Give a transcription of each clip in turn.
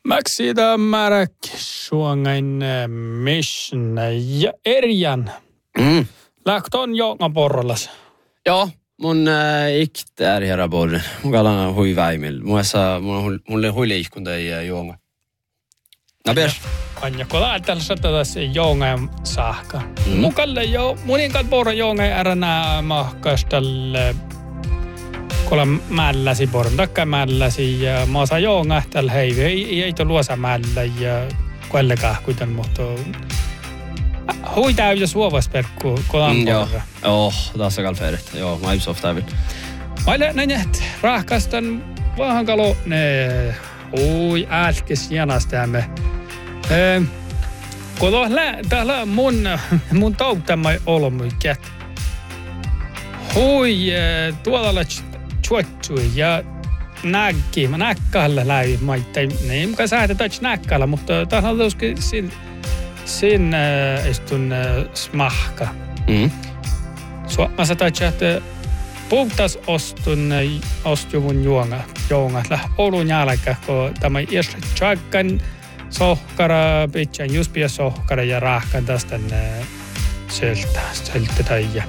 Mäksi tämä määräk suongain mission ja erjan. Lähton jonga porralas. Joo, mun iktär hera borren. Mun kalana hui väimil. Mulle hui liikunta ei juonga. Nabias. Anja, kun ajatellaan tässä jonga saakka. Mukalle jo, muninkaan porra jonga äränä mahkastalle. Kolla mälläsi porran takka mälläsi ja mä saan jonga tällä heivi. Ei luosa mällä ja kuellekaan kuitenkin, mutta hui täytä suovasperkku kolan porra. Joo, tässä kalfeerit. Joo, mä ei softa vielä. Mä olen näet rahkastan vähän kalo ne ui älkes janastamme. Kun täällä mun tauttamai olmuiket. Hui tuolla chuotsui ja näkki. Mä näkkällä läi maittain. Ne ei mukaan säädetä näkkällä, mutta täällä on toskin sin istun smahka. Mä sanoin, että puhtas ostuvun juonga. Oulun jälkeen, kun tämä iässä tjaggan sohkara, pitchan juspia sohkara ja rahkan tästä söltä taija.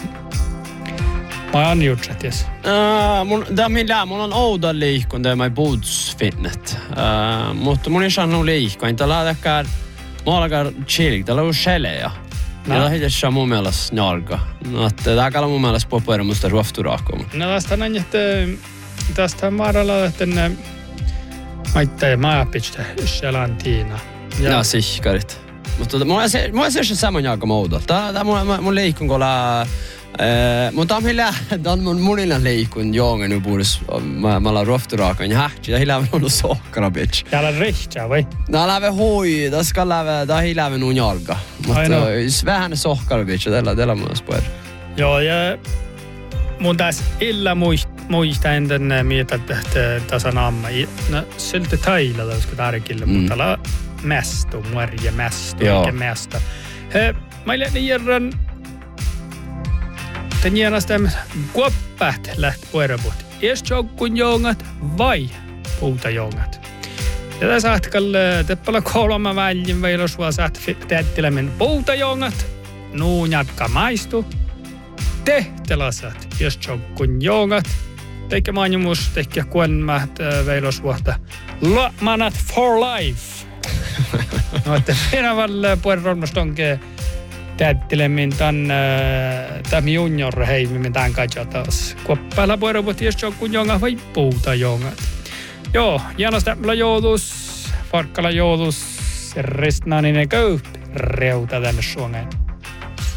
Mä oon jutsat, jes. Mulla on ouda liikunta ja mä budsfinnet. Mutta mun ei saanut liikkoa. Tällä on mä alkaa chillik. Tällä on sheleja. Ja tämä hittää mun mielestä njalka. Tämä on mun mielestä poppoida musta ruofturaakkoa. No tästä on, että tästä maaralla, että maittaa maapitstä shalantiina. Ja sihkarit. Mutta mulla ei se saman jalka mouda. Tämä mun liikun kolla. Mutta on mun munilla liikun jongen nu puhdas. Mä ollaan ruofturaakkoa. Ja hähti, tämä hilää on sohkara, bitch. Täällä on rihtää, vai? Tää läve hui, tää hilää nun jalka. Mutta vähän sohkara, bitch. Tällä mun spoir. Joo, ja mun tässä illa muista ennen mietä, että tasan amma. No, silti tailla koska tärkille, mutta täällä mesto, muerja mesto, eikä mesto. Mä olen järjän den genaste kuoppäät lähti puerapuut. Eestjoukkuun jongat vai puutajongat. Ja tässä ahtikalla teppala kolma väljin veilosua saat tättilämmin puutajongat. Nuun jatka maistu. Tehtelasat eestjoukkuun jongat. Teikä mainimus, teikä kuenmäät veilosuota. Manat for life. No, että siinä valle puerarolmasta onkin tättilemmin tämän junior heivimmin tämän kaitsa taas. Kuoppäällä pueraput eestjoukkuun jongat vai puutajongat. Joo, Janastapla joutus, Farkkala joutus, Ristnaaninen köyp, reuta tänne Suomeen.